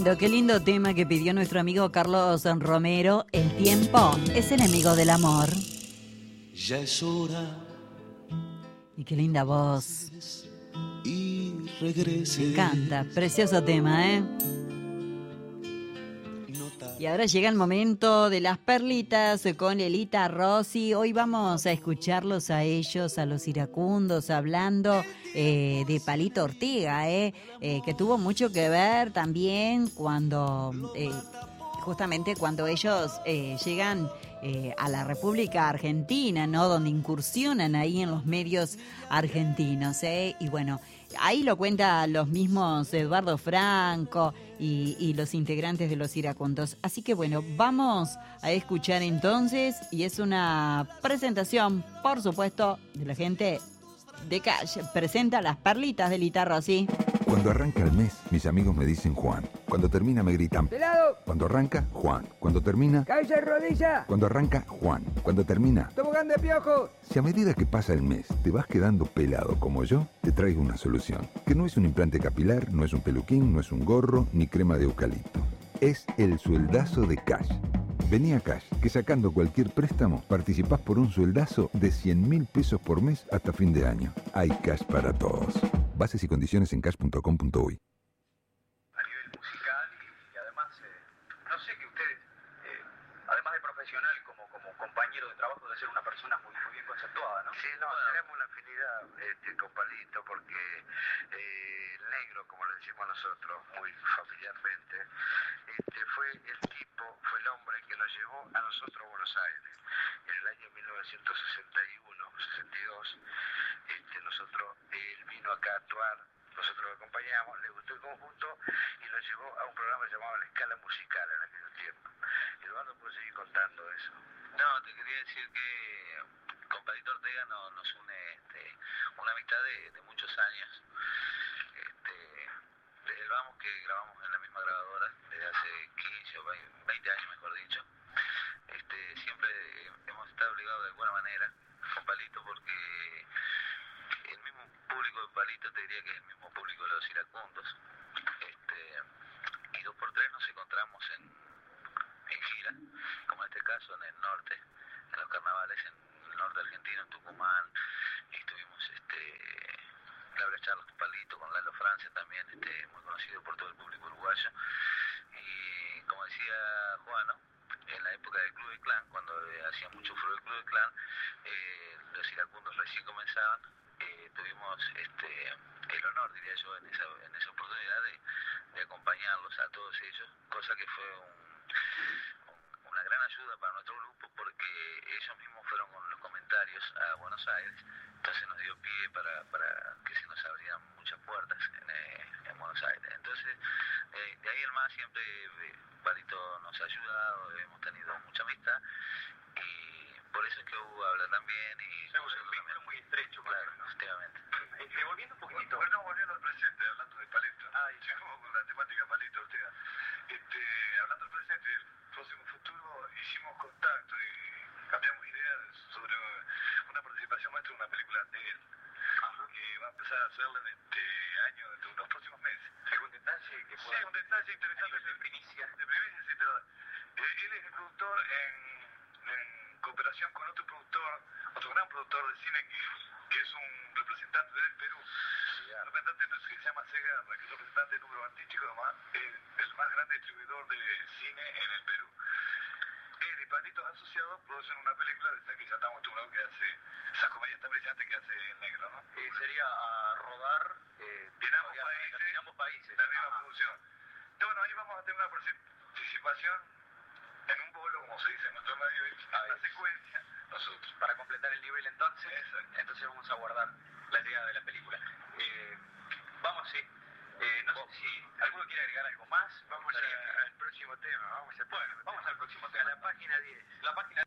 qué lindo tema que pidió nuestro amigo Carlos Romero. El tiempo es enemigo del amor. Ya es hora. Y qué linda voz. Y regrese. Me encanta, precioso tema, ¿eh? Y ahora llega el momento de las perlitas con Lelita Rossi. Hoy vamos a escucharlos a ellos, a los iracundos, hablando de Palito Ortega, que tuvo mucho que ver también cuando, justamente cuando ellos llegan a la República Argentina, ¿no? Donde incursionan ahí en los medios argentinos, y bueno, ahí lo cuentan los mismos Eduardo Franco y los integrantes de los iracundos. Así que bueno, vamos a escuchar entonces, y es una presentación, por supuesto, de la gente de calle. Presenta las perlitas de Lelita Rossi. Cuando arranca el mes, mis amigos me dicen Juan. Cuando termina me gritan ¡Pelado! Cuando arranca, Juan. Cuando termina... ¡Cabeza y rodilla! Cuando arranca, Juan. Cuando termina... ¡Tobogán de piojo! Si a medida que pasa el mes te vas quedando pelado como yo, te traigo una solución. Que no es un implante capilar, no es un peluquín, no es un gorro, ni crema de eucalipto. Es el sueldazo de Cash. Vení a Cash, que sacando cualquier préstamo, participás por un sueldazo de 100.000 pesos por mes hasta fin de año. Hay Cash para todos. Bases y condiciones en cash.com.uy. A nivel musical y además, no sé que ustedes, además de profesional, como compañero de trabajo, de ser una persona muy bien conceptuada, ¿no? Sí, no, tenemos una afinidad con Palito porque el negro, como le decimos nosotros, muy familiarmente, fue el hombre que nos llevó a nosotros a Buenos Aires. En el año 1961, 62, él vino acá a actuar, nosotros lo acompañamos, le gustó el conjunto y nos llevó a un programa llamado La Escala Musical en aquel tiempo. Eduardo puede seguir contando eso. No, te quería decir que con Palito Ortega nos une una amistad de muchos años. Desde el Vamos, que grabamos en la misma grabadora desde hace 15 o 20 años, mejor dicho. Siempre hemos estado ligados de alguna manera con Palito, porque el mismo público de Palito, te diría que es el mismo público de los iracundos. Y 2x3 nos encontramos en gira, como en este caso en el norte, en los carnavales en el norte argentino, en Tucumán. Y estuvimos largas charlas con Palito, con Lalo Francia también, muy conocido por todo el público uruguayo. Y como decía Juan, ¿no? En la época del Club de Clan, cuando hacía mucho furor el Club de Clan, los iracundos recién comenzaban. Tuvimos el honor, diría yo, en esa oportunidad de acompañarlos a todos ellos, cosa que fue una gran ayuda para nuestro grupo, porque ellos mismos fueron con los comentarios a Buenos Aires. Entonces nos dio pie para que se nos abrieran muchas puertas en Buenos Aires. Entonces, de ahí en más siempre Palito nos ha ayudado, hemos tenido mucha amistad, y por eso es que Hugo habla también. Y tenemos un vínculo muy estrecho, claro, ¿no? Efectivamente. Volviendo un poquitito. Bueno, volviendo al presente, hablando de Palito. Llegamos con la temática Palito Ortega. Hablando del presente, el próximo futuro, hicimos contacto y cambiamos ideas sobre una participación nuestra en una película de él, que va a empezar a hacerla en este año, dentro de los próximos meses. ¿Algún detalle que pueda? Sí, un detalle interesante. De primicia. De primicia, sí, pero él es el productor en cooperación con otro gran productor de cine que es un representante del Perú. Un representante que se llama Segarra, que es representante número artístico, el más grande distribuidor de cine en el Perú. Él y Palitos Asociados producen una película de esa que ya estamos acostumbrados, que hace esas comedias tan brillantes que hace el negro, ¿no? Sería a rodar en ambos países, la misma producción. Bueno, ahí vamos a tener una participación en un bolo, como se dice en nuestro medio, en la secuencia, nosotros. Para completar el nivel entonces. Exacto. Entonces vamos a guardar la llegada de la película. Vamos, sí. No sé si alguno quiere agregar algo más. Vamos al próximo tema. Vamos al próximo tema. A la página 10. La página